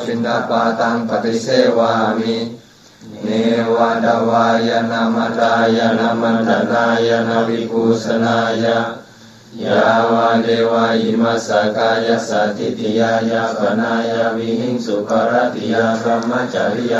ชินปาตังปฏิเสวามิเนวะดวายนามัตายนามันตนายนาวิภูสนายยาวะเดวะอิมัสสกายสัตติติยายาปนายาวิหิงสุขรติยาพรหมจริย